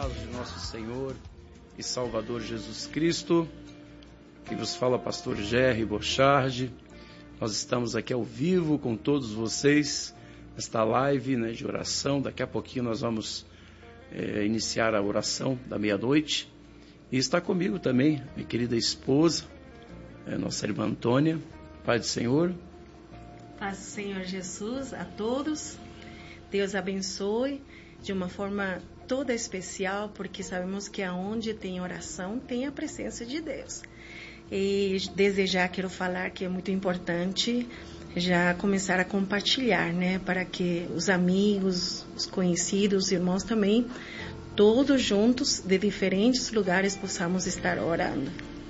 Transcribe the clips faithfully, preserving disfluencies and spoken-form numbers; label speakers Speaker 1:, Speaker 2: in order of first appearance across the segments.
Speaker 1: paz de nosso Senhor e Salvador Jesus Cristo, que vos fala pastor Jerry Borchardt. Nós estamos aqui ao vivo com todos vocês, nesta live, né, de oração. Daqui a pouquinho nós vamos é, iniciar a oração da meia-noite. E está comigo também minha querida esposa, é, nossa irmã Antônia. Paz do Senhor.
Speaker 2: Paz do Senhor Jesus a todos. Deus abençoe de uma forma toda especial, porque sabemos que aonde tem oração, tem a presença de Deus. E desejar, quero falar que é muito importante já começar a compartilhar, né? Para que os amigos, os conhecidos, os irmãos também, todos juntos, de diferentes lugares, possamos estar orando.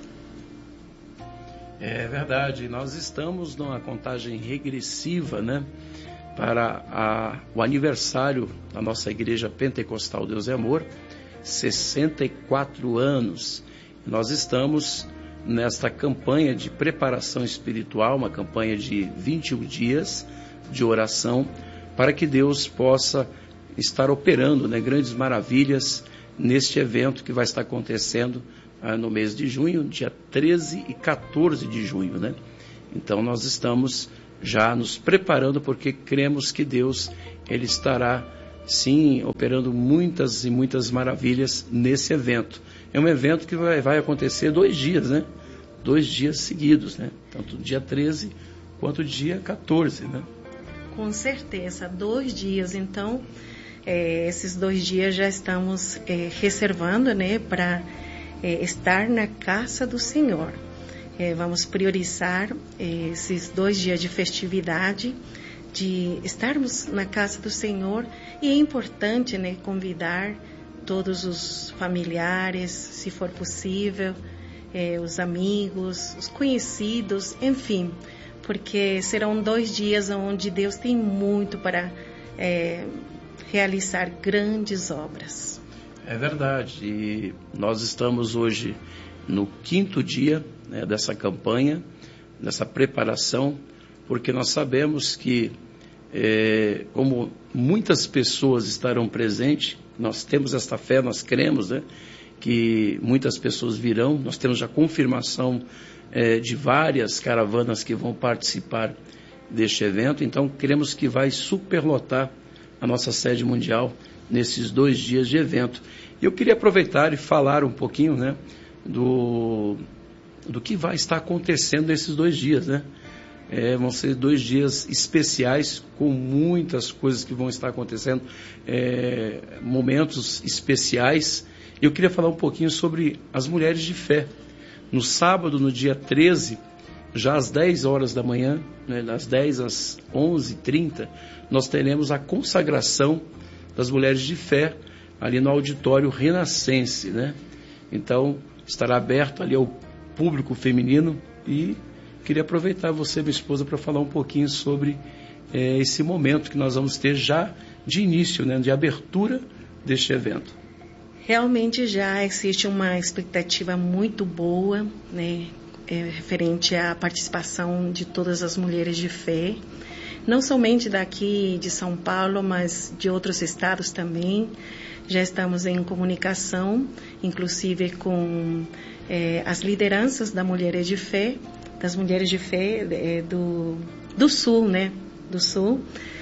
Speaker 1: É verdade, nós estamos numa contagem regressiva, né? Para a, o aniversário da nossa Igreja Pentecostal Deus é Amor, sessenta e quatro anos. Nós estamos nesta campanha de preparação espiritual, uma campanha de vinte e um dias de oração, para que Deus possa estar operando, né, grandes maravilhas neste evento que vai estar acontecendo ah, no mês de junho, dia treze e quatorze de junho, né? Então nós estamos já nos preparando, porque cremos que Deus, Ele estará, sim, operando muitas e muitas maravilhas nesse evento. É um evento que vai, vai acontecer dois dias, né? Dois dias seguidos, né? Tanto dia treze quanto dia quatorze, né?
Speaker 2: Com certeza, dois dias. Então, é, esses dois dias já estamos é, reservando, né? Para é, estar na casa do Senhor. É, vamos priorizar é, esses dois dias de festividade, de estarmos na casa do Senhor. E é importante, né, convidar todos os familiares, se for possível, é, os amigos, os conhecidos, enfim, porque serão dois dias onde Deus tem muito para é, realizar grandes obras.
Speaker 1: É verdade, e nós estamos hoje no quinto dia, né, dessa campanha, dessa preparação, porque nós sabemos que, é, como muitas pessoas estarão presentes, nós temos esta fé, nós cremos, né, que muitas pessoas virão. Nós temos já confirmação é, de várias caravanas que vão participar deste evento, então queremos que vai superlotar a nossa sede mundial nesses dois dias de evento. E eu queria aproveitar e falar um pouquinho, né, do, do que vai estar acontecendo nesses dois dias, né? É, vão ser dois dias especiais, com muitas coisas que vão estar acontecendo, é, momentos especiais. Eu queria falar um pouquinho sobre as mulheres de fé. No sábado, no dia treze, já às dez horas da manhã, né, das dez às onze e trinta, nós teremos a consagração das mulheres de fé ali no auditório Renascense, né? Então, estará aberto ali ao público feminino, e queria aproveitar você, minha esposa, para falar um pouquinho sobre é, esse momento que nós vamos ter já de início, né, de abertura deste evento.
Speaker 2: Realmente já existe uma expectativa muito boa, né, é, referente à participação de todas as mulheres de fé, não somente daqui de São Paulo, mas de outros estados também. Já estamos em comunicação, inclusive com é, as lideranças das mulheres de fé, das mulheres de fé é, do, do Sul, né? Do Sul.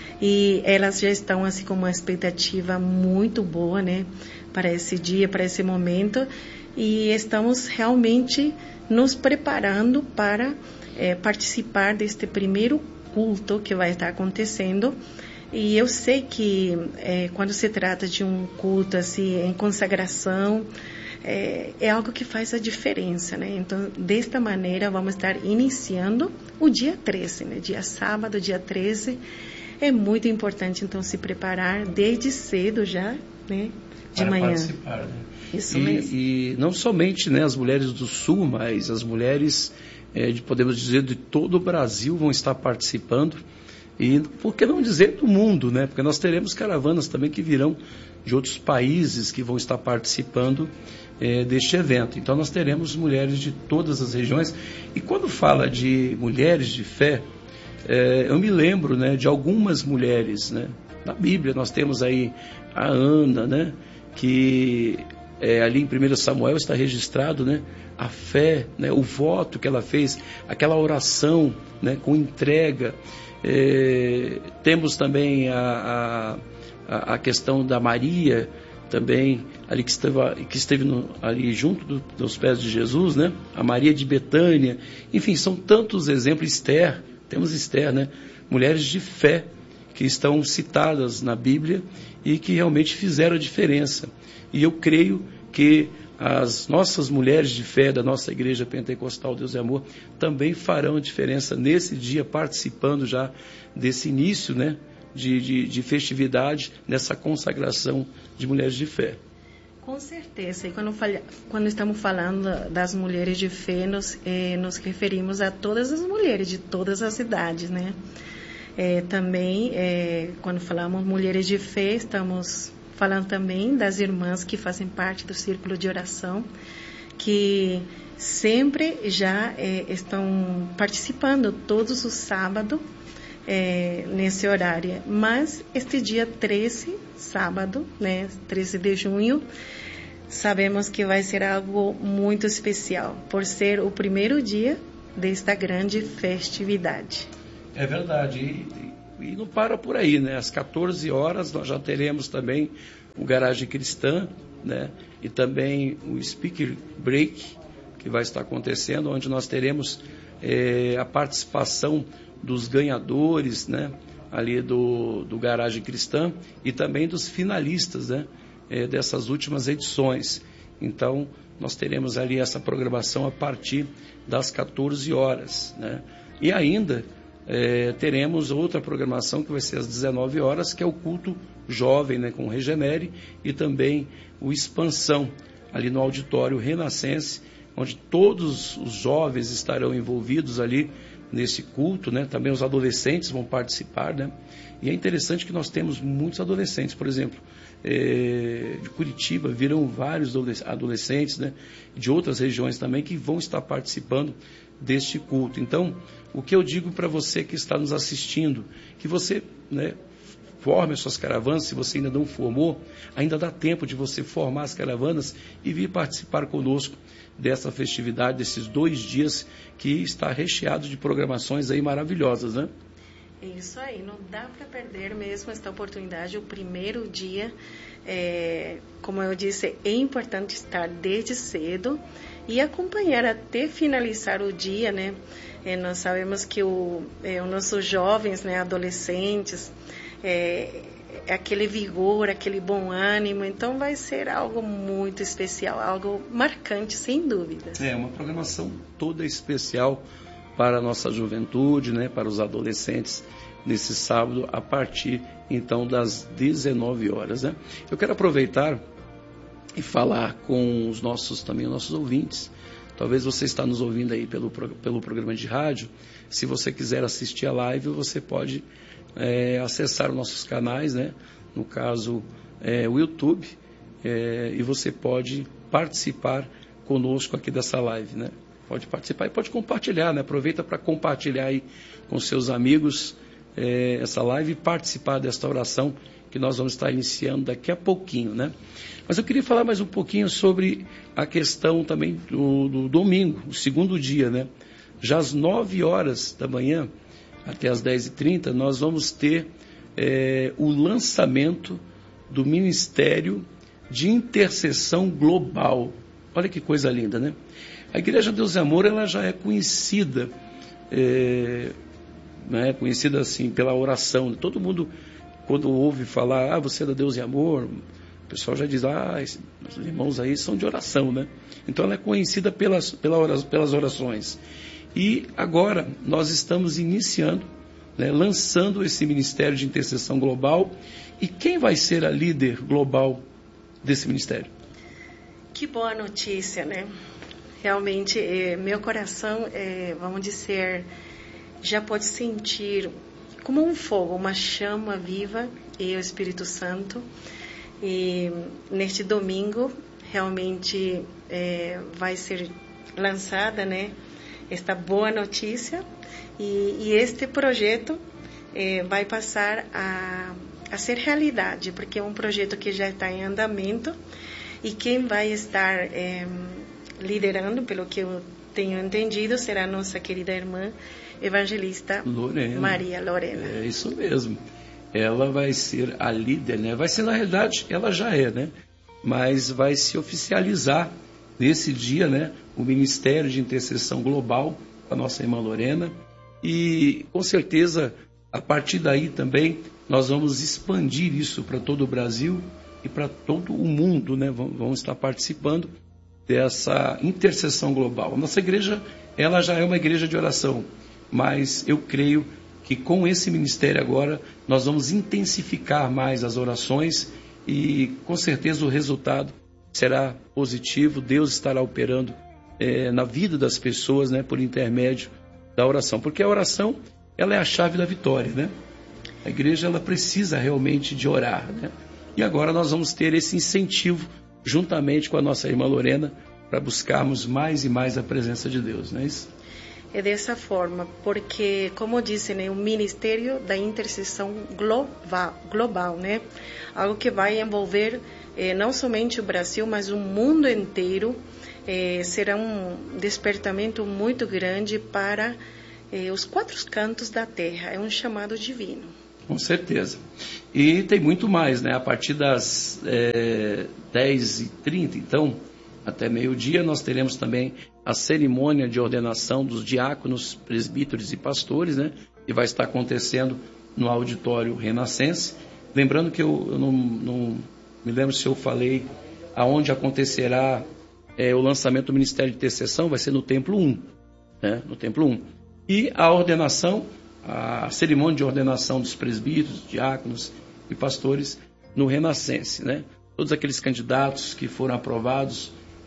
Speaker 2: E elas já estão assim com uma expectativa muito boa, né? Para esse dia, para esse momento. E estamos realmente nos preparando para é, participar deste primeiro culto que vai estar acontecendo. E eu sei que é, quando se trata de um culto assim, em consagração, é, é algo que faz a diferença, né? Então, desta maneira, vamos estar iniciando o dia treze, né? Dia sábado, dia treze. É muito importante, então, se preparar desde cedo já, né? De
Speaker 1: para
Speaker 2: manhã.
Speaker 1: Participar, né?
Speaker 2: Isso
Speaker 1: e,
Speaker 2: mesmo.
Speaker 1: E não somente, né, as mulheres do Sul, mas as mulheres, é, de, podemos dizer, de todo o Brasil vão estar participando. E por que não dizer do mundo, né? Porque nós teremos caravanas também que virão de outros países que vão estar participando é, deste evento. Então nós teremos mulheres de todas as regiões. E quando fala de mulheres de fé, é, eu me lembro, né, de algumas mulheres, né? Na Bíblia nós temos aí a Ana, né? que é, ali em primeiro Samuel está registrado, né, a fé, né, o voto que ela fez, aquela oração, né, com entrega. É, temos também a, a, a questão da Maria, também ali que esteve, que esteve no, ali junto do, dos pés de Jesus, né, a Maria de Betânia. Enfim, são tantos exemplos. Esther, temos Esther, né, mulheres de fé que estão citadas na Bíblia e que realmente fizeram a diferença. E eu creio que as nossas mulheres de fé da nossa Igreja Pentecostal Deus e Amor também farão a diferença nesse dia, participando já desse início, né, de, de, de festividade, nessa consagração de mulheres de fé.
Speaker 2: Com certeza. E quando, falha, quando estamos falando das mulheres de fé, nos, eh, nos referimos a todas as mulheres de todas as idades, né? É, também, é, quando falamos mulheres de fé, estamos falando também das irmãs que fazem parte do círculo de oração, que sempre já é, estão participando todos os sábados é, nesse horário. Mas este dia treze, sábado, né, treze de junho, sabemos que vai ser algo muito especial, por ser o primeiro dia desta grande festividade.
Speaker 1: É verdade, e, e não para por aí, né? Às quatorze horas nós já teremos também o Garagem Cristã, né? E também o Speaker Break, que vai estar acontecendo, onde nós teremos é, a participação dos ganhadores, né? Ali do, do Garagem Cristã e também dos finalistas, né? É, dessas últimas edições. Então, nós teremos ali essa programação a partir das quatorze horas, né? E ainda É, teremos outra programação que vai ser às dezenove horas, que é o culto jovem, né, com o Regenere, e também o Expansão, ali no auditório Renascense, onde todos os jovens estarão envolvidos ali nesse culto, né, também os adolescentes vão participar, né, e é interessante que nós temos muitos adolescentes, por exemplo, é, de Curitiba virão vários adolescentes, né, de outras regiões também, que vão estar participando deste culto. Então, o que eu digo para você que está nos assistindo, que você, né, forme as suas caravanas. Se você ainda não formou, ainda dá tempo de você formar as caravanas e vir participar conosco dessa festividade, desses dois dias que está recheado de programações aí maravilhosas, né?
Speaker 2: Isso aí, não dá para perder mesmo esta oportunidade. O primeiro dia, é, como eu disse, é importante estar desde cedo e acompanhar até finalizar o dia, né? É, nós sabemos que o, é, os nossos jovens, né, adolescentes, é, é aquele vigor, aquele bom ânimo, então vai ser algo muito especial, algo marcante, sem dúvida.
Speaker 1: É, uma programação toda especial para a nossa juventude, né, para os adolescentes, nesse sábado, a partir, então, das dezenove horas, né? Eu quero aproveitar e falar com os nossos, também os nossos ouvintes. Talvez você está nos ouvindo aí pelo, pelo programa de rádio. Se você quiser assistir a live, você pode é, acessar os nossos canais, né? No caso, é, o YouTube, é, e você pode participar conosco aqui dessa live, né? Pode participar e pode compartilhar, né? Aproveita para compartilhar aí com seus amigos é, essa live e participar desta oração que nós vamos estar iniciando daqui a pouquinho, né? Mas eu queria falar mais um pouquinho sobre a questão também do, do domingo, o segundo dia, né? Já às nove horas da manhã, até às dez e trinta, nós vamos ter é, o lançamento do Ministério de Intercessão Global. Olha que coisa linda, né? A Igreja Deus e Amor, ela já é conhecida, é, né, conhecida assim pela oração. Todo mundo, quando ouve falar, ah, você é da Deus e Amor, o pessoal já diz, ah, os irmãos aí são de oração, né? Então ela é conhecida pelas, pelas orações. E agora nós estamos iniciando, né, lançando esse Ministério de Intercessão Global. E quem vai ser a líder global desse ministério?
Speaker 2: Que boa notícia, né? Realmente, é, meu coração, é, vamos dizer, já pode sentir como um fogo, uma chama viva, e o Espírito Santo. E neste domingo, realmente, é, vai ser lançada, né, esta boa notícia. E, e este projeto é, vai passar a, a ser realidade, porque é um projeto que já está em andamento e quem vai estar é, liderando, pelo que eu tenho entendido, será a nossa querida irmã evangelista
Speaker 1: Lorena.
Speaker 2: Maria Lorena.
Speaker 1: É isso mesmo. Ela vai ser a líder, né? Vai ser, na realidade, ela já é, né? Mas vai se oficializar nesse dia, né? O Ministério de Intercessão Global, a nossa irmã Lorena. E, com certeza, a partir daí também, nós vamos expandir isso para todo o Brasil e para todo o mundo, né? Vamos estar participando dessa intercessão global. A nossa igreja, ela já é uma igreja de oração, mas eu creio que com esse ministério agora, nós vamos intensificar mais as orações e, com certeza, o resultado será positivo. Deus estará operando é, na vida das pessoas, né? Por intermédio da oração, porque a oração, ela é a chave da vitória, né? A igreja, ela precisa realmente de orar, né? E agora nós vamos ter esse incentivo, juntamente com a nossa irmã Lorena, para buscarmos mais e mais a presença de Deus, não é isso?
Speaker 2: É dessa forma, porque, como disse, né, o Ministério da Intercessão Global, global, né? Algo que vai envolver eh, não somente o Brasil, mas o mundo inteiro. Eh, será um despertamento muito grande para eh, os quatro cantos da terra. É um chamado divino.
Speaker 1: Com certeza. E tem muito mais, né? A partir das é, dez e trinta, então, até meio-dia, nós teremos também a cerimônia de ordenação dos diáconos, presbíteros e pastores, né? Que vai estar acontecendo no auditório Renascense. Lembrando que eu, eu não, não me lembro se eu falei aonde acontecerá é, o lançamento do Ministério de Intercessão, vai ser no Templo um, né? No Templo um. E a ordenação, a cerimônia de ordenação dos presbíteros, diáconos e pastores no Renascense, né? Todos aqueles candidatos que foram aprovados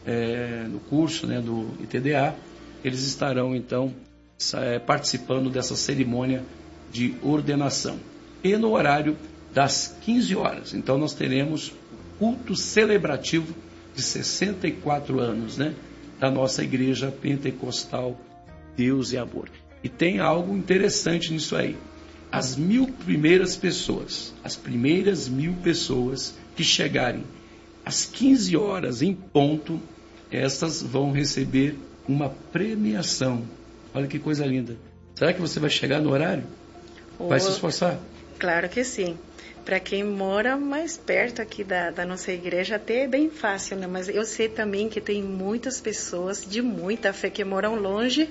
Speaker 1: é, no curso, né, do I T D A, eles estarão então é, participando dessa cerimônia de ordenação. E no horário das quinze horas, então nós teremos culto celebrativo de sessenta e quatro anos, né, da nossa igreja pentecostal Deus e Amor. E tem algo interessante nisso aí. As mil primeiras pessoas, as primeiras mil pessoas que chegarem às quinze horas em ponto, essas vão receber uma premiação. Olha que coisa linda. Será que você vai chegar no horário? Vai oh, se esforçar?
Speaker 2: Claro que sim. Para quem mora mais perto aqui da, da nossa igreja, até é bem fácil, né? Mas eu sei também que tem muitas pessoas de muita fé que moram longe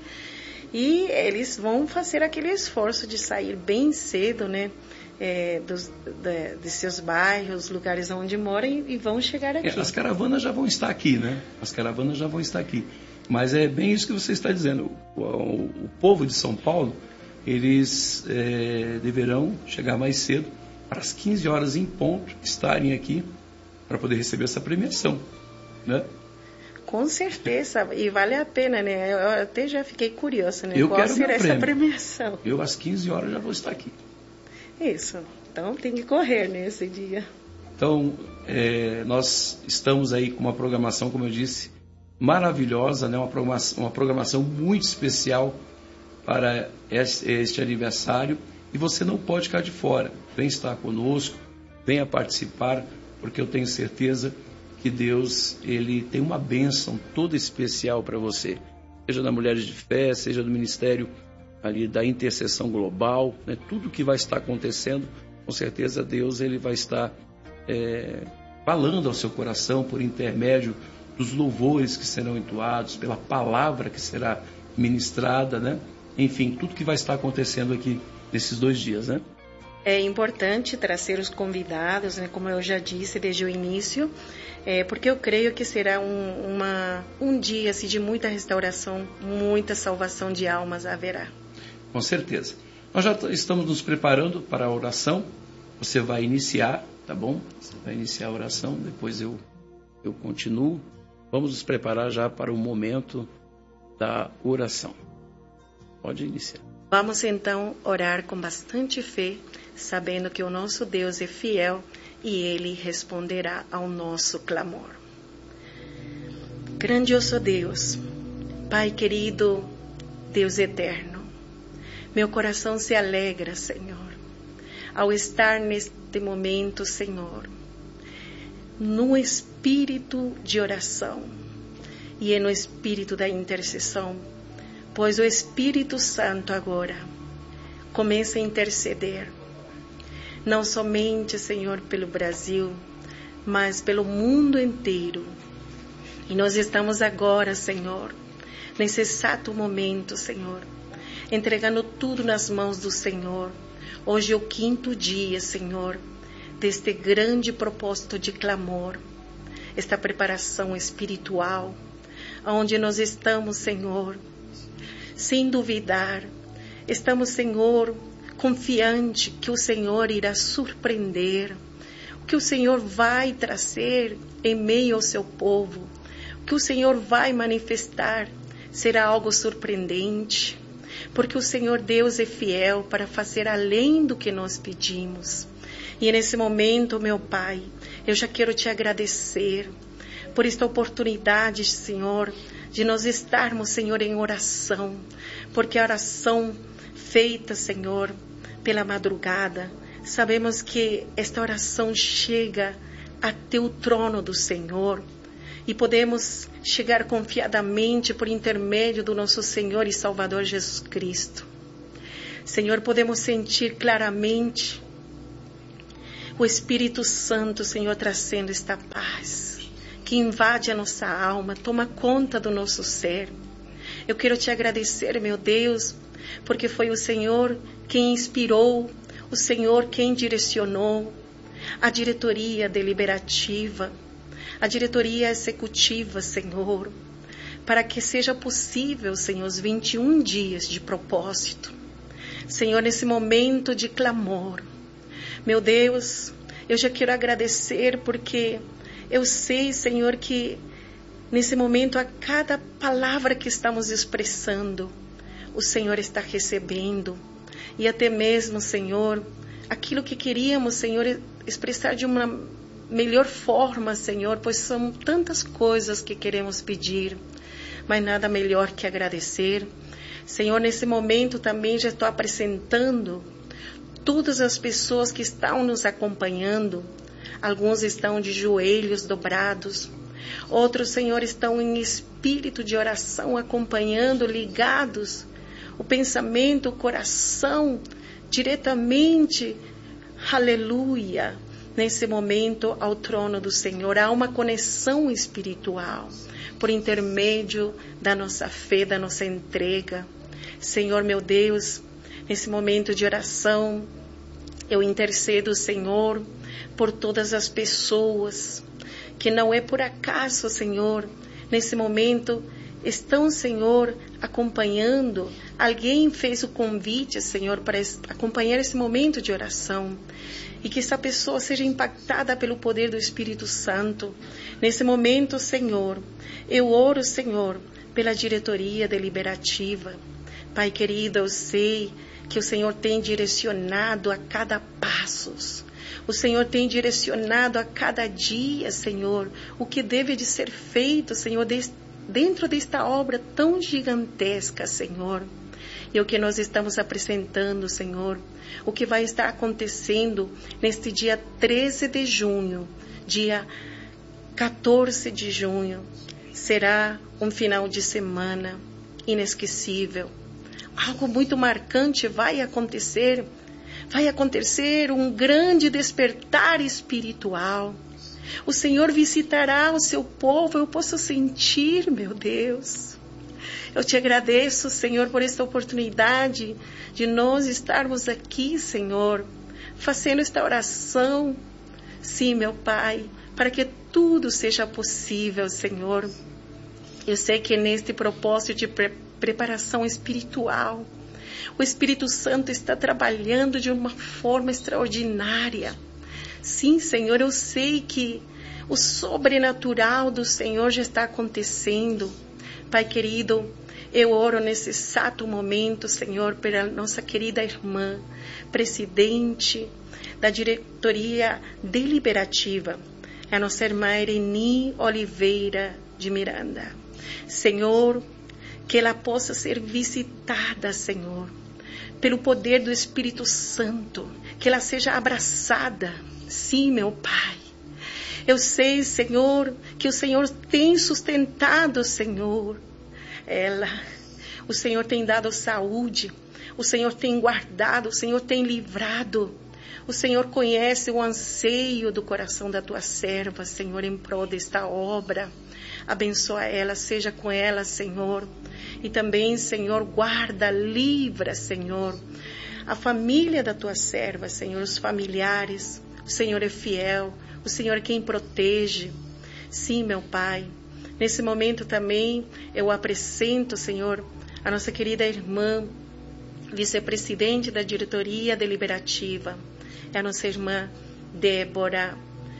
Speaker 2: e eles vão fazer aquele esforço de sair bem cedo, né? É, dos, de, de seus bairros, lugares onde moram e, e vão chegar aqui.
Speaker 1: É, as caravanas já vão estar aqui, né? As caravanas já vão estar aqui. Mas é bem isso que você está dizendo. O, o, o povo de São Paulo, eles é, deverão chegar mais cedo, para as quinze horas em ponto, estarem aqui para poder receber essa premiação, né?
Speaker 2: Com certeza, e vale a pena, né? Eu até já fiquei curiosa, né?
Speaker 1: Eu
Speaker 2: Qual
Speaker 1: quero
Speaker 2: será
Speaker 1: meu
Speaker 2: essa
Speaker 1: prêmio.
Speaker 2: premiação?
Speaker 1: Eu às quinze horas já vou estar aqui.
Speaker 2: Isso, então tem que correr nesse dia.
Speaker 1: Então, é, nós estamos aí com uma programação, como eu disse, maravilhosa, né? Uma programação, uma programação muito especial para este, este aniversário. E você não pode ficar de fora. Vem estar conosco, venha participar, porque eu tenho certeza que Deus, ele tem uma bênção toda especial para você. Seja da Mulheres de Fé, seja do Ministério ali da Intercessão Global, né? Tudo que vai estar acontecendo, com certeza Deus, ele vai estar é, falando ao seu coração por intermédio dos louvores que serão entoados, pela palavra que será ministrada, né? Enfim, tudo que vai estar acontecendo aqui nesses dois dias, né?
Speaker 2: É importante trazer os convidados, né, como eu já disse desde o início, é, porque eu creio que será um, uma, um dia assim, de muita restauração, muita salvação de almas haverá.
Speaker 1: Com certeza. Nós já estamos nos preparando para a oração. Você vai iniciar, tá bom? Você vai iniciar a oração, depois eu, eu continuo. Vamos nos preparar já para o momento da oração. Pode iniciar.
Speaker 2: Vamos então orar com bastante fé, sabendo que o nosso Deus é fiel e Ele responderá ao nosso clamor. Grandioso Deus, Pai querido, Deus eterno, meu coração se alegra, Senhor, ao estar neste neste momento, Senhor, no espírito de oração e no espírito da intercessão, pois o Espírito Santo agora começa a interceder, não somente, Senhor, pelo Brasil, mas pelo mundo inteiro. E nós estamos agora, Senhor, nesse exato momento, Senhor, entregando tudo nas mãos do Senhor. Hoje é o quinto dia, Senhor, deste grande propósito de clamor, esta preparação espiritual, onde nós estamos, Senhor, sem duvidar, estamos, Senhor, confiante que o Senhor irá surpreender, o que o Senhor vai trazer em meio ao seu povo, o que o Senhor vai manifestar será algo surpreendente, porque o Senhor Deus é fiel para fazer além do que nós pedimos. E nesse momento, meu Pai, eu já quero te agradecer por esta oportunidade, Senhor, de nós estarmos, Senhor, em oração, porque a oração feita, Senhor, pela madrugada, sabemos que esta oração chega até o trono do Senhor e podemos chegar confiadamente por intermédio do nosso Senhor e Salvador Jesus Cristo. Senhor, podemos sentir claramente o Espírito Santo, Senhor, trazendo esta paz que invade a nossa alma, toma conta do nosso ser. Eu quero te agradecer, meu Deus, porque foi o Senhor quem inspirou, o Senhor quem direcionou a diretoria deliberativa, a diretoria executiva, Senhor, para que seja possível, Senhor, os vinte e um dias de propósito. Senhor, nesse momento de clamor, meu Deus, eu já quero agradecer porque eu sei, Senhor, que nesse momento, a cada palavra que estamos expressando, o Senhor está recebendo. E até mesmo, Senhor, aquilo que queríamos, Senhor, expressar de uma melhor forma, Senhor, pois são tantas coisas que queremos pedir, mas nada melhor que agradecer. Senhor, nesse momento também já estou apresentando todas as pessoas que estão nos acompanhando. Alguns estão de joelhos dobrados, outros, Senhor, estão em espírito de oração, acompanhando, ligados, o pensamento, o coração, diretamente, aleluia, nesse momento ao trono do Senhor. Há uma conexão espiritual, por intermédio da nossa fé, da nossa entrega. Senhor, meu Deus, nesse momento de oração, eu intercedo, Senhor, por todas as pessoas que não é por acaso, Senhor, nesse momento estão, Senhor, acompanhando. Alguém fez o convite, Senhor, para acompanhar esse momento de oração. E que essa pessoa seja impactada pelo poder do Espírito Santo. Nesse momento, Senhor, eu oro, Senhor, pela diretoria deliberativa. Pai querido, eu sei que o Senhor tem direcionado a cada passo. O Senhor tem direcionado a cada dia, Senhor, o que deve de ser feito, Senhor, dentro desta obra tão gigantesca, Senhor. E o que nós estamos apresentando, Senhor, o que vai estar acontecendo neste dia treze de junho, dia quatorze de junho, será um final de semana inesquecível. Algo muito marcante vai acontecer. Vai acontecer um grande despertar espiritual. O Senhor visitará o seu povo. Eu posso sentir, meu Deus. Eu te agradeço, Senhor, por esta oportunidade de nós estarmos aqui, Senhor, fazendo esta oração. Sim, meu Pai, para que tudo seja possível, Senhor. Eu sei que neste propósito de pre- preparação espiritual, o Espírito Santo está trabalhando de uma forma extraordinária. Sim, Senhor, eu sei que o sobrenatural do Senhor já está acontecendo. Pai querido, eu oro nesse exato momento, Senhor, pela nossa querida irmã, presidente da diretoria deliberativa, a nossa irmã Ireni Oliveira de Miranda. Senhor, que ela possa ser visitada, Senhor, pelo poder do Espírito Santo, que ela seja abraçada. Sim, meu Pai. Eu sei, Senhor, que o Senhor tem sustentado, Senhor, ela. O Senhor tem dado saúde, o Senhor tem guardado, o Senhor tem livrado. O Senhor conhece o anseio do coração da tua serva, Senhor, em prol desta obra. Abençoa ela, seja com ela, Senhor. E também, Senhor, guarda, livra, Senhor, a família da tua serva, Senhor, os familiares. O Senhor é fiel, o Senhor é quem protege. Sim, meu Pai. Nesse momento também eu apresento, Senhor, a nossa querida irmã, vice-presidente da diretoria deliberativa, é a nossa irmã Débora,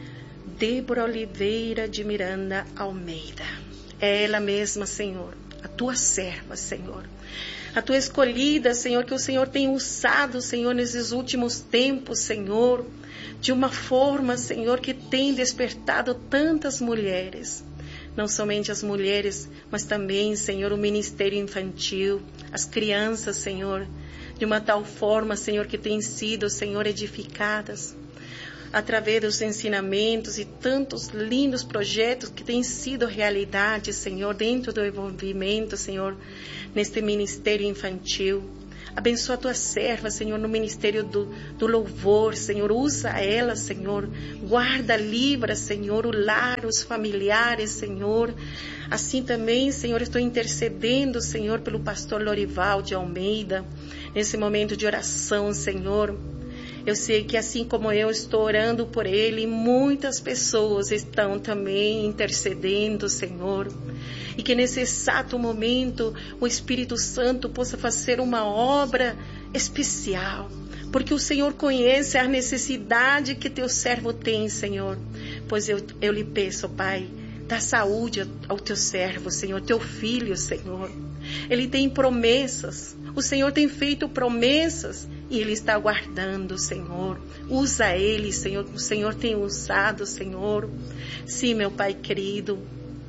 Speaker 2: Débora Oliveira de Miranda Almeida. É ela mesma, Senhor, a tua serva, Senhor. A tua escolhida, Senhor, que o Senhor tem usado, Senhor, nesses últimos tempos, Senhor, de uma forma, Senhor, que tem despertado tantas mulheres. Não somente as mulheres, mas também, Senhor, o ministério infantil, as crianças, Senhor, de uma tal forma, Senhor, que têm sido, Senhor, edificadas através dos ensinamentos e tantos lindos projetos que têm sido realidade, Senhor, dentro do envolvimento, Senhor, neste ministério infantil. Abençoa a tua serva, Senhor, no ministério do, do louvor, Senhor. Usa ela, Senhor. Guarda, livra, Senhor, o lar, os familiares, Senhor. Assim também, Senhor, estou intercedendo, Senhor, pelo pastor Lorival de Almeida, nesse momento de oração, Senhor. Eu sei que assim como eu estou orando por ele, muitas pessoas estão também intercedendo, Senhor. E que nesse exato momento o Espírito Santo possa fazer uma obra especial. Porque o Senhor conhece a necessidade que teu servo tem, Senhor. Pois eu, eu lhe peço, Pai, dá saúde ao teu servo, Senhor, teu filho, Senhor. Ele tem promessas. O Senhor tem feito promessas e Ele está aguardando, Senhor. Usa Ele, Senhor. O Senhor tem usado, Senhor. Sim, meu Pai querido.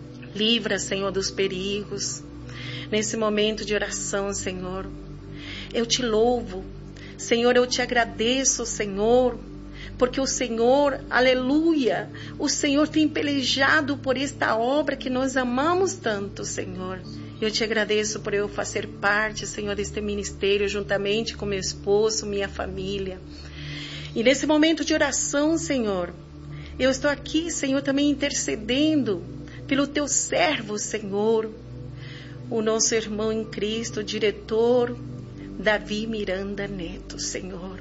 Speaker 2: Livra, Senhor, dos perigos. Nesse momento de oração, Senhor, eu te louvo. Senhor, eu te agradeço, Senhor, porque o Senhor, aleluia, o Senhor tem pelejado por esta obra que nós amamos tanto, Senhor. Eu te agradeço por eu fazer parte, Senhor, deste ministério, juntamente com meu esposo, minha família. E nesse momento de oração, Senhor, eu estou aqui, Senhor, também intercedendo pelo teu servo, Senhor, o nosso irmão em Cristo, diretor Davi Miranda Neto, Senhor.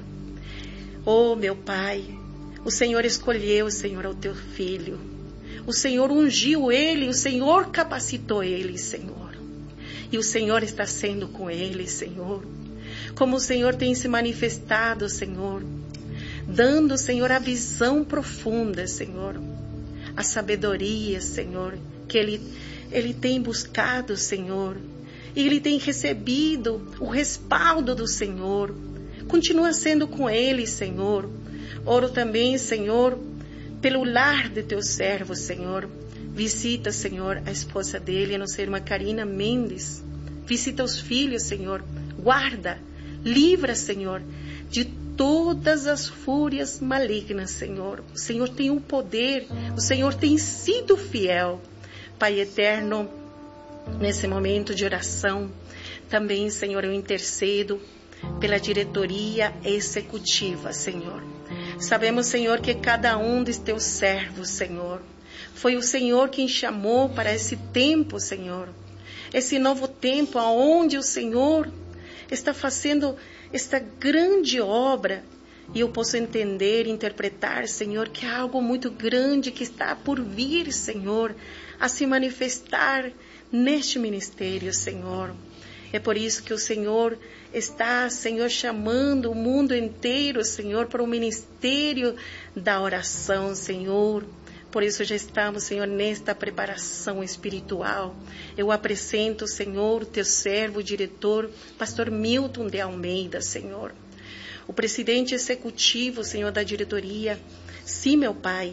Speaker 2: Oh, meu Pai, o Senhor escolheu, Senhor, o teu filho. O Senhor ungiu ele, o Senhor capacitou ele, Senhor. E o Senhor está sendo com ele, Senhor. Como o Senhor tem se manifestado, Senhor, dando, Senhor, a visão profunda, Senhor, a sabedoria, Senhor, que ele, ele tem buscado, Senhor, e ele tem recebido o respaldo do Senhor. Continua sendo com ele, Senhor. Oro também, Senhor, pelo lar de teu servo, Senhor. Visita, Senhor, a esposa dele, a nossa irmã Karina Mendes. Visita os filhos, Senhor. Guarda, livra, Senhor, de todas as fúrias malignas, Senhor. O Senhor tem o poder, o Senhor tem sido fiel. Pai eterno, nesse momento de oração, também, Senhor, eu intercedo pela diretoria executiva, Senhor. Sabemos, Senhor, que cada um dos teus servos, Senhor, foi o Senhor quem chamou para esse tempo, Senhor. Esse novo tempo onde o Senhor está fazendo esta grande obra. E eu posso entender e interpretar, Senhor, que há algo muito grande que está por vir, Senhor, a se manifestar neste ministério, Senhor. É por isso que o Senhor está, Senhor, chamando o mundo inteiro, Senhor, para o ministério da oração, Senhor. Por isso já estamos, Senhor, nesta preparação espiritual. Eu apresento, Senhor, o teu servo, o diretor, pastor Milton de Almeida, Senhor. O presidente executivo, Senhor, da diretoria. Sim, meu Pai,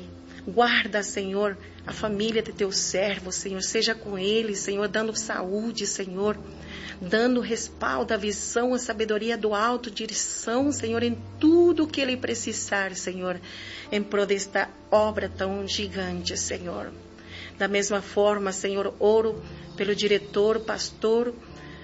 Speaker 2: Guarda, Senhor, a família de Teu servo, Senhor. Seja com ele, Senhor, dando saúde, Senhor. Dando respaldo, a visão, a sabedoria do alto, direção, Senhor, em tudo que ele precisar, Senhor. Em prol desta obra tão gigante, Senhor. Da mesma forma, Senhor, oro pelo diretor, pastor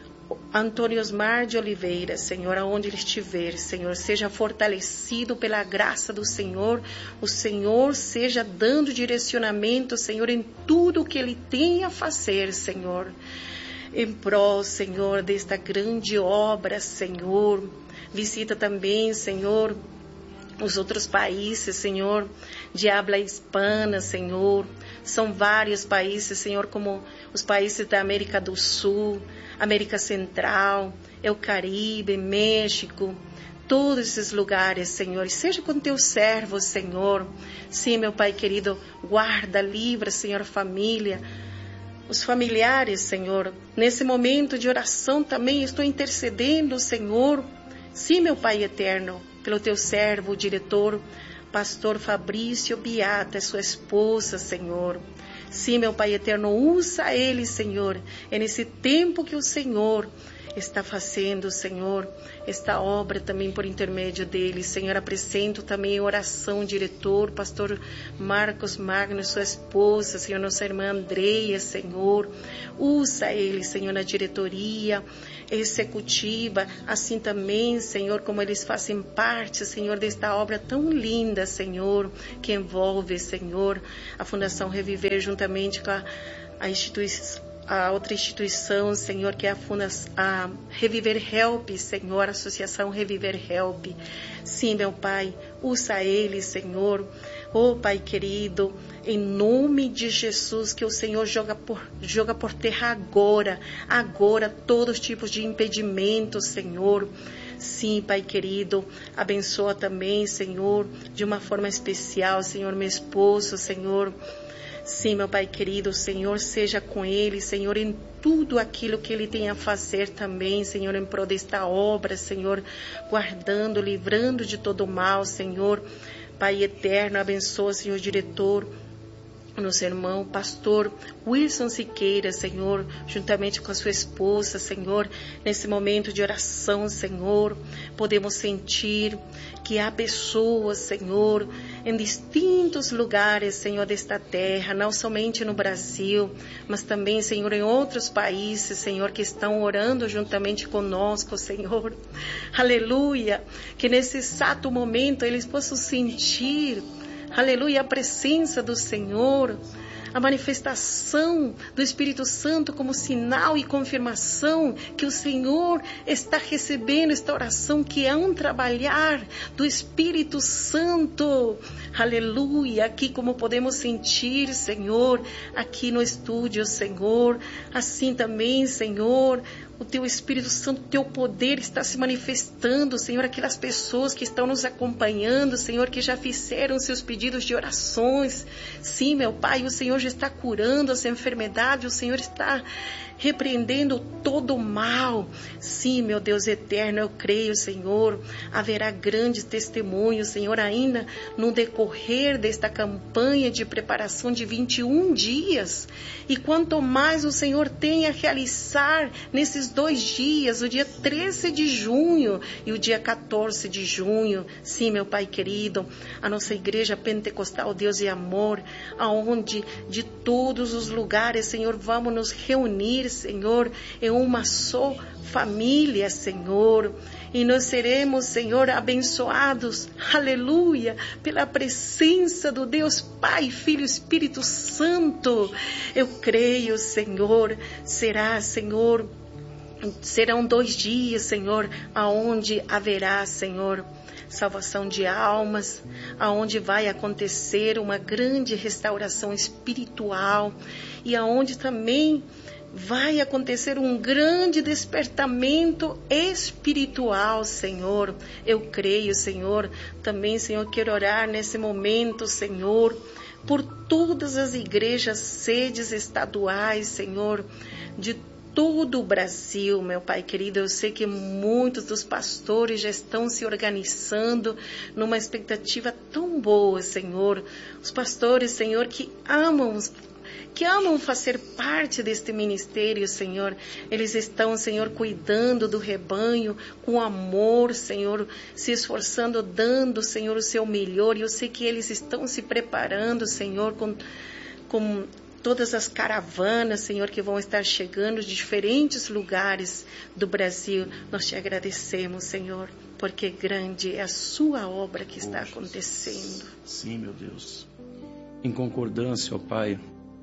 Speaker 2: Antônio Osmar de Oliveira, Senhor, aonde ele estiver, Senhor, seja fortalecido pela graça do Senhor, o Senhor seja dando direcionamento, Senhor, em tudo que ele tem a fazer, Senhor, em prol, Senhor, desta grande obra, Senhor. Visita também, Senhor, os outros países, Senhor, de habla hispana, Senhor. São vários países, Senhor, como os países da América do Sul, América Central, o Caribe, México, todos esses lugares, Senhor. Seja com Teu servo, Senhor. Sim, meu Pai querido, guarda, livra, Senhor, família, os familiares, Senhor. Nesse momento de oração também estou intercedendo, Senhor. Sim, meu Pai eterno, pelo Teu servo, o diretor, pastor Fabrício Biata, sua esposa, Senhor. Sim, meu Pai eterno, usa ele, Senhor, é nesse tempo que o Senhor está fazendo, Senhor, esta obra também por intermédio dele. Senhor, apresento também em oração o diretor, pastor Marcos Magno, sua esposa, Senhor, nossa irmã Andreia, Senhor. Usa ele, Senhor, na diretoria executiva, assim também, Senhor, como eles fazem parte, Senhor, desta obra tão linda, Senhor, que envolve, Senhor, a Fundação Reviver juntamente com a, a instituição, a outra instituição, Senhor, que é a, Fundação, a Reviver Help, Senhor, a Associação Reviver Help. Sim, meu Pai, usa ele, Senhor. Oh, Pai querido, em nome de Jesus, que o Senhor joga por, joga por terra agora, agora, todos os tipos de impedimentos, Senhor. Sim, Pai querido, abençoa também, Senhor, de uma forma especial, Senhor, meu esposo, Senhor. Sim, meu Pai querido, o Senhor seja com ele, Senhor, em tudo aquilo que ele tem a fazer também, Senhor, em prol desta obra, Senhor, guardando, livrando de todo mal, Senhor. Pai eterno, abençoa, Senhor, diretor, nosso irmão, pastor Wilson Siqueira, Senhor, juntamente com a sua esposa, Senhor, nesse momento de oração, Senhor, podemos sentir que há pessoas, Senhor, em distintos lugares, Senhor, desta terra, não somente no Brasil, mas também, Senhor, em outros países, Senhor, que estão orando juntamente conosco, Senhor. Aleluia! Que nesse exato momento eles possam sentir, aleluia, a presença do Senhor, a manifestação do Espírito Santo como sinal e confirmação que o Senhor está recebendo esta oração, que é um trabalhar do Espírito Santo. Aleluia, aqui como podemos sentir, Senhor, aqui no estúdio, Senhor, assim também, Senhor, o Teu Espírito Santo, o Teu poder está se manifestando, Senhor, aquelas pessoas que estão nos acompanhando, Senhor, que já fizeram seus pedidos de orações. Sim, meu Pai, o Senhor já está curando essa enfermidade, o Senhor está repreendendo todo o mal. Sim, meu Deus eterno, eu creio, Senhor, haverá grandes testemunhos, Senhor, ainda no decorrer desta campanha de preparação de vinte e um dias. E quanto mais o Senhor tem a realizar nesses dois dias, o dia treze de junho e o dia quatorze de junho. Sim, meu Pai querido, a nossa igreja pentecostal Deus e Amor, aonde de todos os lugares, Senhor, vamos nos reunir, Senhor, em uma só família, Senhor, e nós seremos, Senhor, abençoados, aleluia, pela presença do Deus Pai, Filho e Espírito Santo. Eu creio, Senhor, será, Senhor, serão dois dias, Senhor, aonde haverá, Senhor, salvação de almas, aonde vai acontecer uma grande restauração espiritual e aonde também vai acontecer um grande despertamento espiritual, Senhor. Eu creio, Senhor. Também, Senhor, quero orar nesse momento, Senhor, por todas as igrejas, sedes estaduais, Senhor, de todo o Brasil, meu Pai querido. Eu sei que muitos dos pastores já estão se organizando numa expectativa tão boa, Senhor. Os pastores, Senhor, que amam que amam fazer parte deste ministério, Senhor. Eles estão, Senhor, cuidando do rebanho com amor, Senhor, se esforçando, dando, Senhor, o seu melhor. E eu sei que eles estão se preparando, Senhor, com, com todas as caravanas, Senhor, que vão estar chegando de diferentes lugares do Brasil. Nós te agradecemos, Senhor, porque grande é a sua obra que está acontecendo.
Speaker 1: Sim, meu Deus. Em concordância, ó Pai,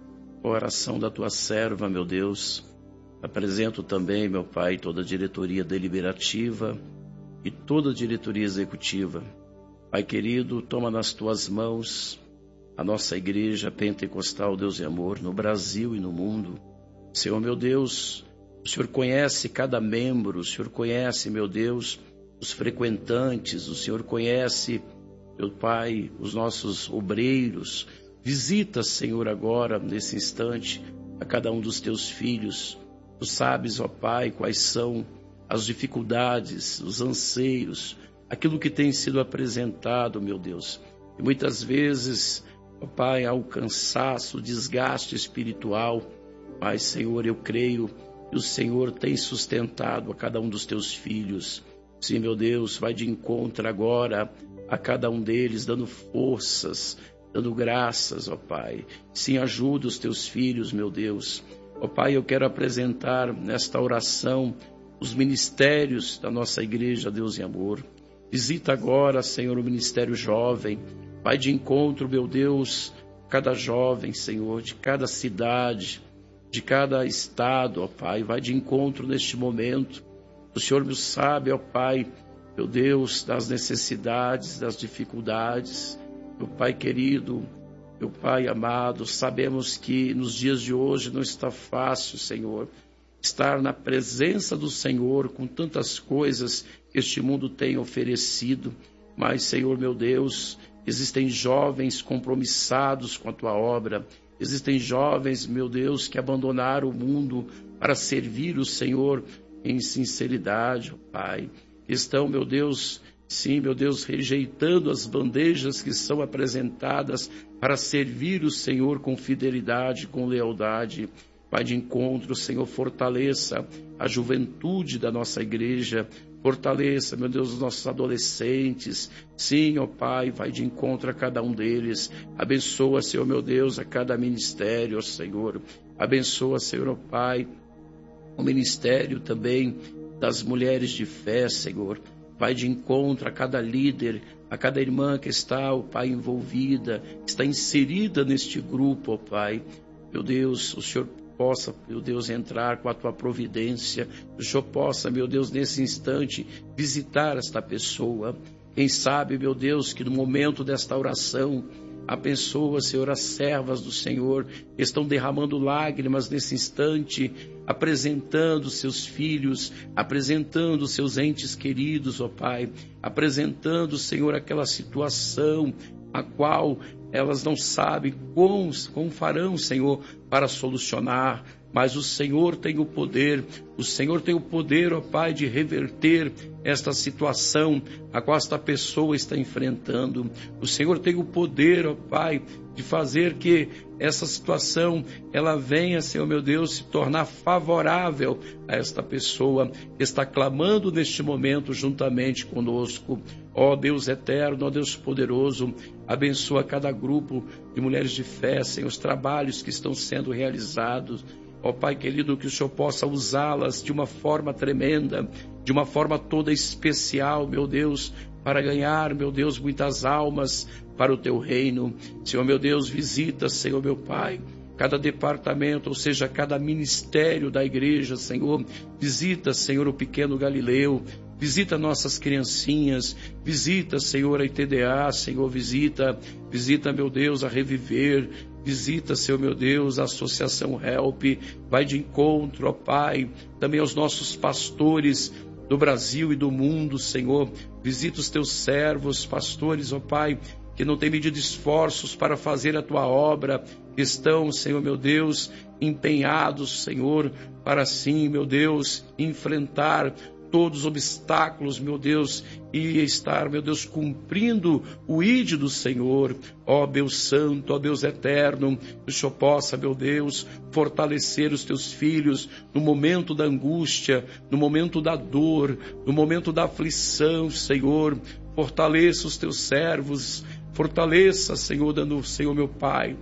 Speaker 1: a oração da tua serva, meu Deus, apresento também, meu Pai, toda a diretoria deliberativa e toda a diretoria executiva. Pai querido, toma nas tuas mãos a nossa igreja pentecostal, Deus e amor, no Brasil e no mundo. Senhor, meu Deus, o Senhor conhece cada membro, o Senhor conhece, meu Deus, os frequentantes, o Senhor conhece, meu Pai, os nossos obreiros. Visita, Senhor, agora, nesse instante, a cada um dos teus filhos. Tu sabes, ó Pai, quais são as dificuldades, os anseios, aquilo que tem sido apresentado, meu Deus. E muitas vezes, ó Pai, há o cansaço, o desgaste espiritual. Mas, Senhor, eu creio que o Senhor tem sustentado a cada um dos teus filhos. Sim, meu Deus, vai de encontro agora a cada um deles, dando forças, dando graças, ó Pai. Sim, ajuda os teus filhos, meu Deus. Ó Pai, eu quero apresentar nesta oração os ministérios da nossa igreja, Deus e amor. Visita agora, Senhor, o ministério jovem. Vai de encontro, meu Deus, cada jovem, Senhor, de cada cidade, de cada estado, ó Pai. Vai de encontro neste momento. O Senhor me sabe, ó Pai, meu Deus, das necessidades, das dificuldades. Meu Pai querido, meu Pai amado, sabemos que nos dias de hoje não está fácil, Senhor, estar na presença do Senhor com tantas coisas que este mundo tem oferecido. Mas, Senhor, meu Deus, existem jovens compromissados com a Tua obra. Existem jovens, meu Deus, que abandonaram o mundo para servir o Senhor em sinceridade, ó Pai. Estão, meu Deus, sim, meu Deus, rejeitando as bandejas que são apresentadas para servir o Senhor com fidelidade, com lealdade. Vai de encontro, Senhor, fortaleça a juventude da nossa igreja, fortaleça, meu Deus, os nossos adolescentes. Sim, ó Pai, vai de encontro a cada um deles. Abençoa, Senhor, meu Deus, a cada ministério, ó Senhor. Abençoa, Senhor, ó Pai, o ministério também das mulheres de fé, Senhor. Vai de encontro a cada líder, a cada irmã que está, ó Pai, envolvida, está inserida neste grupo, ó Pai. Meu Deus, o Senhor possa, meu Deus, entrar com a Tua providência. O Senhor possa, meu Deus, nesse instante, visitar esta pessoa. Quem sabe, meu Deus, que no momento desta oração, há pessoas, Senhor, as servas do Senhor, que estão derramando lágrimas nesse instante, apresentando seus filhos, apresentando seus entes queridos, ó Pai, apresentando, Senhor, aquela situação a qual elas não sabem como, como farão, Senhor, para solucionar. Mas o Senhor tem o poder, o Senhor tem o poder, ó Pai, de reverter esta situação a qual esta pessoa está enfrentando. O Senhor tem o poder, ó Pai, de fazer que essa situação, ela venha, Senhor meu Deus, se tornar favorável a esta pessoa que está clamando neste momento juntamente conosco. Ó Deus eterno, ó Deus poderoso, abençoa cada grupo de mulheres de fé, Senhor, os trabalhos que estão sendo realizados. Ó Pai querido, que o Senhor possa usá-las de uma forma tremenda, de uma forma toda especial, meu Deus, para ganhar, meu Deus, muitas almas para o Teu reino. Senhor, meu Deus, visita, Senhor, meu Pai, cada departamento, ou seja, cada ministério da igreja, Senhor. Visita, Senhor, o pequeno Galileu. Visita nossas criancinhas, visita, Senhor, a I T D A, Senhor, visita, visita, meu Deus, a Reviver, visita, Senhor, meu Deus, a Associação Help, vai de encontro, ó Pai, também aos nossos pastores do Brasil e do mundo, Senhor, visita os Teus servos, pastores, ó Pai, que não têm medido esforços para fazer a tua obra, estão, Senhor meu Deus, empenhados, Senhor, para sim, meu Deus, enfrentar todos os obstáculos, meu Deus, e estar, meu Deus, cumprindo o ídolo do Senhor. Ó Deus Santo, ó Deus Eterno, que o Senhor possa, meu Deus, fortalecer os teus filhos no momento da angústia, no momento da dor, no momento da aflição, Senhor. Fortaleça os teus servos, fortaleça, Senhor, dando, Senhor, meu Pai,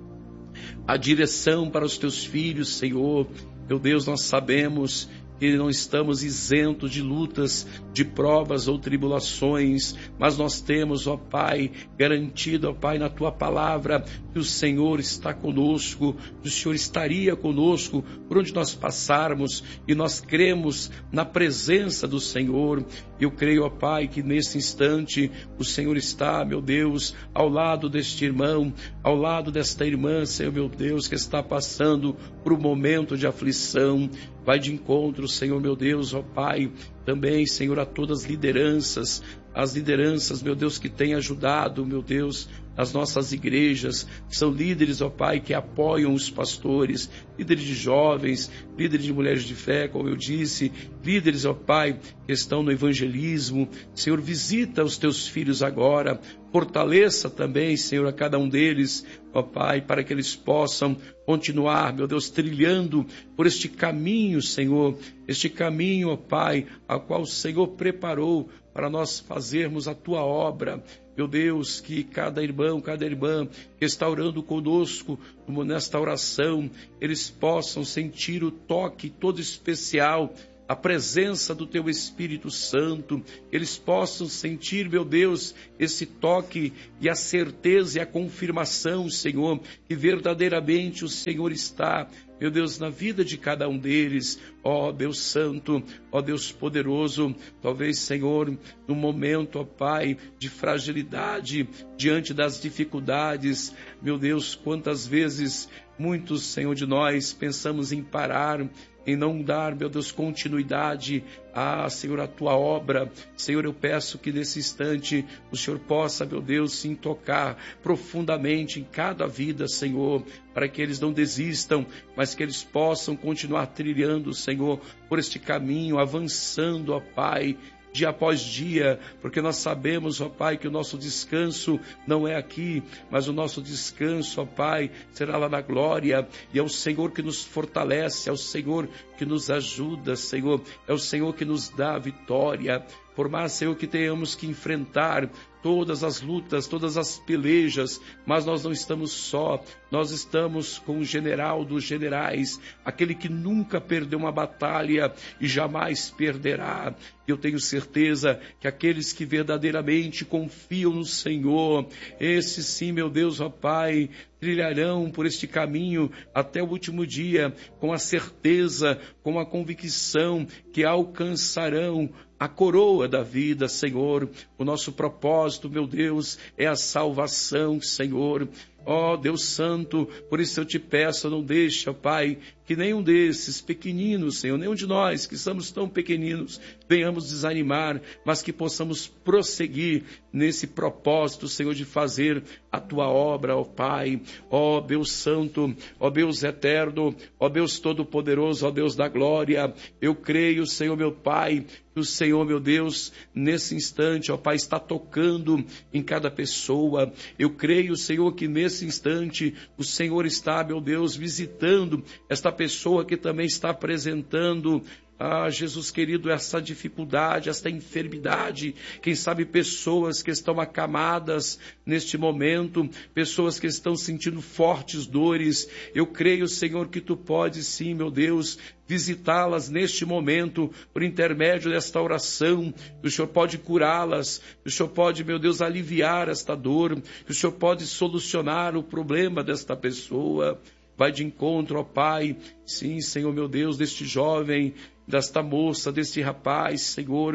Speaker 1: a direção para os teus filhos, Senhor. Meu Deus, nós sabemos que não estamos isentos de lutas, de provas ou tribulações, mas nós temos, ó Pai, garantido, ó Pai, na Tua palavra, que o Senhor está conosco, que o Senhor estaria conosco por onde nós passarmos, e nós cremos na presença do Senhor. Eu creio, ó Pai, que nesse instante o Senhor está, meu Deus, ao lado deste irmão, ao lado desta irmã, Senhor, meu Deus, que está passando por um momento de aflição. Vai de encontro, Senhor, meu Deus, ó Pai, também, Senhor, a todas as lideranças, as lideranças, meu Deus, que têm ajudado, meu Deus, as nossas igrejas, que são líderes, ó Pai, que apoiam os pastores, líderes de jovens, líderes de mulheres de fé, como eu disse, líderes, ó Pai, que estão no evangelismo. Senhor, visita os teus filhos agora, fortaleça também, Senhor, a cada um deles, ó Pai, para que eles possam continuar, meu Deus, trilhando por este caminho, Senhor, este caminho, ó Pai, a qual o Senhor preparou para nós fazermos a Tua obra. Meu Deus, que cada irmão, cada irmã que está orando conosco nesta oração, eles possam sentir o toque todo especial, a presença do Teu Espírito Santo, eles possam sentir, meu Deus, esse toque e a certeza e a confirmação, Senhor, que verdadeiramente o Senhor está, meu Deus, na vida de cada um deles. Ó Deus Santo, ó Deus poderoso, talvez, Senhor, no momento, ó Pai, de fragilidade, diante das dificuldades, meu Deus, quantas vezes muitos, Senhor, de nós pensamos em parar, em não dar, meu Deus, continuidade a, Senhor, a Tua obra. Senhor, eu peço que nesse instante o Senhor possa, meu Deus, sim, tocar profundamente em cada vida, Senhor, para que eles não desistam, mas que eles possam continuar trilhando, Senhor, por este caminho, avançando, ó Pai, dia após dia, porque nós sabemos, ó Pai, que o nosso descanso não é aqui, mas o nosso descanso, ó Pai, será lá na glória, e é o Senhor que nos fortalece, é o Senhor que nos ajuda, Senhor, é o Senhor que nos dá a vitória. Por mais, Senhor, que tenhamos que enfrentar todas as lutas, todas as pelejas, mas nós não estamos só, nós estamos com o general dos generais, aquele que nunca perdeu uma batalha e jamais perderá. Eu tenho certeza que aqueles que verdadeiramente confiam no Senhor, esses sim, meu Deus, ó Pai, trilharão por este caminho até o último dia, com a certeza, com a convicção que alcançarão a coroa da vida, Senhor. O nosso propósito, meu Deus, é a salvação, Senhor. Ó oh, Deus Santo, por isso eu te peço, não deixa, Pai, que nenhum desses pequeninos, Senhor, nenhum de nós que somos tão pequeninos, venhamos desanimar, mas que possamos prosseguir nesse propósito, Senhor, de fazer a Tua obra, ó Pai. Ó Deus Santo, ó Deus Eterno, ó Deus Todo-Poderoso, ó Deus da Glória, eu creio, Senhor, meu Pai, que o Senhor, meu Deus, nesse instante, ó Pai, está tocando em cada pessoa. Eu creio, Senhor, que nesse instante o Senhor está, meu Deus, visitando esta pessoa que também está apresentando, ah, Jesus querido, essa dificuldade, essa enfermidade. Quem sabe pessoas que estão acamadas neste momento, pessoas que estão sentindo fortes dores. Eu creio, Senhor, que Tu podes sim, meu Deus, visitá-las neste momento, por intermédio desta oração, que o Senhor pode curá-las, que o Senhor pode, meu Deus, aliviar esta dor, que o Senhor pode solucionar o problema desta pessoa. Vai de encontro, ó Pai, sim, Senhor, meu Deus, deste jovem, desta moça, deste rapaz, Senhor,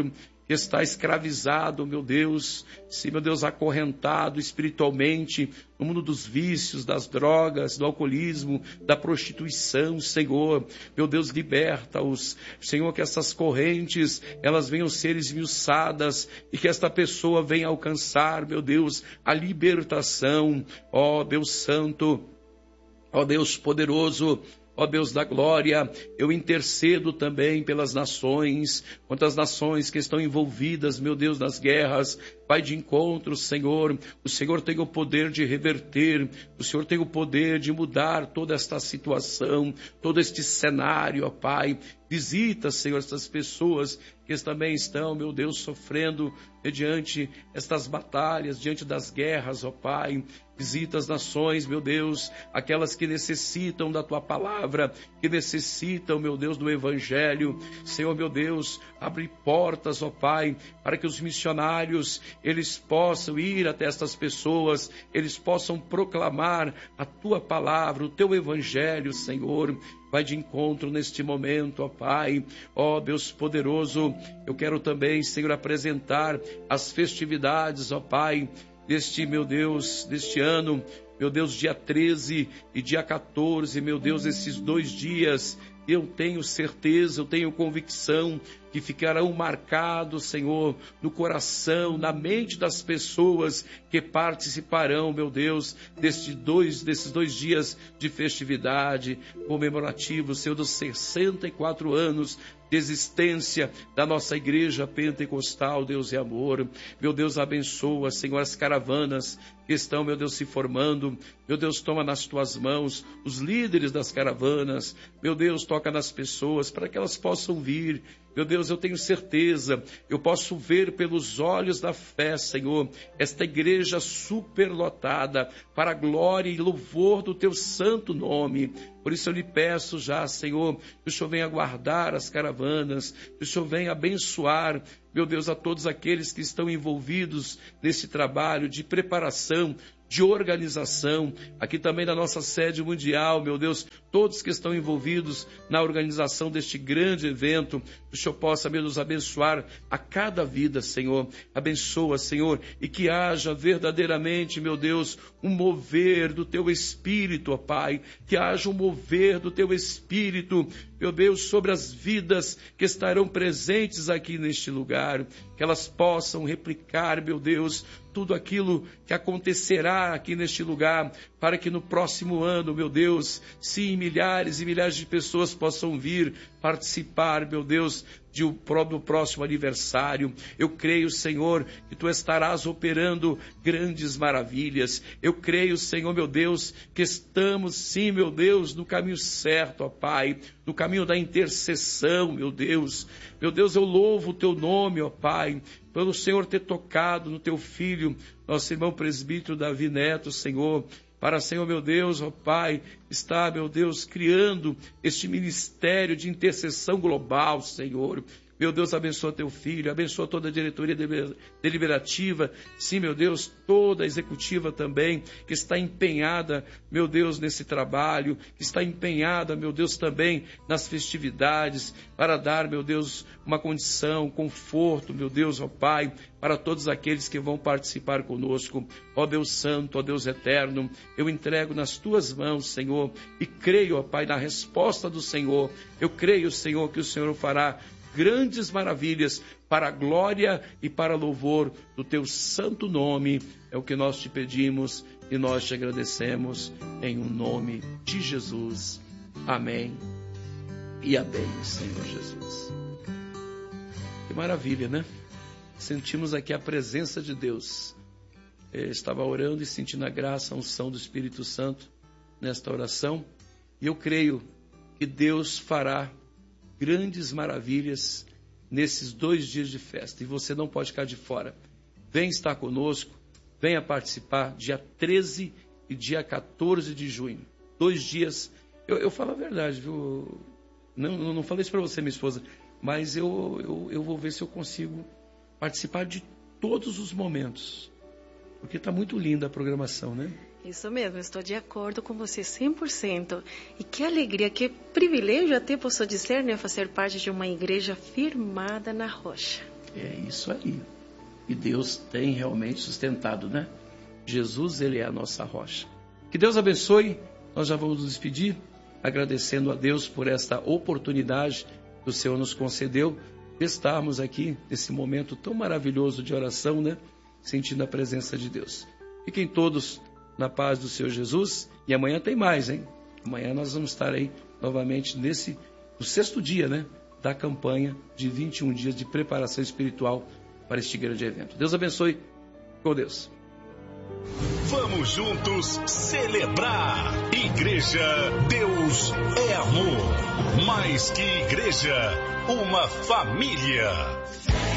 Speaker 1: que está escravizado, meu Deus, sim, meu Deus, acorrentado espiritualmente no mundo dos vícios, das drogas, do alcoolismo, da prostituição, Senhor, meu Deus, liberta-os, Senhor, que essas correntes, elas venham ser esmiuçadas e que esta pessoa venha alcançar, meu Deus, a libertação, ó Deus Santo, ó Deus poderoso, ó Deus da glória, eu intercedo também pelas nações, quantas nações que estão envolvidas, meu Deus, nas guerras. Vai de encontro, Senhor, o Senhor tem o poder de reverter, o Senhor tem o poder de mudar toda esta situação, todo este cenário, ó Pai. Visita, Senhor, essas pessoas que também estão, meu Deus, sofrendo mediante estas batalhas, diante das guerras, ó Pai. Visita as nações, meu Deus, aquelas que necessitam da Tua palavra, que necessitam, meu Deus, do Evangelho. Senhor, meu Deus, abre portas, ó Pai, para que os missionários, eles possam ir até estas pessoas, eles possam proclamar a Tua palavra, o Teu Evangelho, Senhor. Vai de encontro neste momento, ó Pai, ó Deus poderoso. Eu quero também, Senhor, apresentar as festividades, ó Pai, deste, meu Deus, deste ano, meu Deus, dia treze e dia quatorze, meu Deus, esses dois dias, eu tenho certeza, eu tenho convicção que ficarão marcados, Senhor, no coração, na mente das pessoas que participarão, meu Deus, destes dois, desses dois dias de festividade comemorativos, Senhor, dos sessenta e quatro anos de existência da nossa igreja pentecostal, Deus é amor. Meu Deus, abençoa, Senhor, as caravanas que estão, meu Deus, se formando. Meu Deus, toma nas tuas mãos os líderes das caravanas. Meu Deus, toca nas pessoas para que elas possam vir. Meu Deus, eu tenho certeza, eu posso ver pelos olhos da fé, Senhor, esta igreja superlotada para a glória e louvor do Teu santo nome. Por isso eu lhe peço já, Senhor, que o Senhor venha guardar as caravanas, que o Senhor venha abençoar, meu Deus, a todos aqueles que estão envolvidos nesse trabalho de preparação, de organização, aqui também na nossa sede mundial, meu Deus, todos que estão envolvidos na organização deste grande evento, que o Senhor possa, meu Deus, abençoar a cada vida, Senhor. Abençoa, Senhor, e que haja verdadeiramente, meu Deus, um mover do Teu Espírito, ó Pai, que haja um mover do Teu Espírito, meu Deus, sobre as vidas que estarão presentes aqui neste lugar, que elas possam replicar, meu Deus, tudo aquilo que acontecerá aqui neste lugar, para que no próximo ano, meu Deus, sim, milhares e milhares de pessoas possam vir participar, meu Deus, de um, do próximo aniversário. Eu creio, Senhor, que Tu estarás operando grandes maravilhas. Eu creio, Senhor, meu Deus, que estamos, sim, meu Deus, no caminho certo, ó Pai, no caminho da intercessão, meu Deus. Meu Deus, eu louvo o Teu nome, ó Pai, pelo Senhor ter tocado no Teu Filho, nosso irmão presbítero Davi Neto, Senhor, para, Senhor, meu Deus, ó Pai, está, meu Deus, criando este ministério de intercessão global, Senhor. Meu Deus, abençoa Teu Filho, abençoa toda a diretoria deliberativa, sim, meu Deus, toda a executiva também, que está empenhada, meu Deus, nesse trabalho, que está empenhada, meu Deus, também nas festividades, para dar, meu Deus, uma condição, conforto, meu Deus, ó Pai, para todos aqueles que vão participar conosco. Ó Deus Santo, ó Deus Eterno, eu entrego nas Tuas mãos, Senhor, e creio, ó Pai, na resposta do Senhor. Eu creio, Senhor, que o Senhor fará grandes maravilhas para a glória e para louvor do Teu santo nome. É o que nós Te pedimos e nós Te agradecemos em o nome de Jesus. Amém e amém, Senhor Jesus. Que maravilha, né? Sentimos aqui a presença de Deus. Eu estava orando e sentindo a graça, a unção do Espírito Santo nesta oração. E eu creio que Deus fará grandes maravilhas nesses dois dias de festa. E você não pode ficar de fora. Vem estar conosco, venha participar dia treze e dia quatorze de junho. Dois dias. Eu, eu falo a verdade, viu? Não, não falei isso para você, minha esposa, mas eu, eu, eu vou ver se eu consigo participar de todos os momentos. Porque está muito linda a programação, né?
Speaker 2: Isso mesmo, estou de acordo com você cem por cento. E que alegria, que privilégio até posso dizer, né? Fazer parte de uma igreja firmada na rocha.
Speaker 1: É isso aí. E Deus tem realmente sustentado, né? Jesus, ele é a nossa rocha. Que Deus abençoe. Nós já vamos nos despedir, agradecendo a Deus por esta oportunidade que o Senhor nos concedeu de estarmos aqui nesse momento tão maravilhoso de oração, né? Sentindo a presença de Deus. Fiquem todos na paz do Senhor Jesus. E amanhã tem mais, hein? Amanhã nós vamos estar aí novamente nesse, no sexto dia, né? Da campanha de vinte e um dias de preparação espiritual para este grande evento. Deus abençoe. Com Deus.
Speaker 3: Vamos juntos celebrar. Igreja, Deus é amor. Mais que igreja, uma família.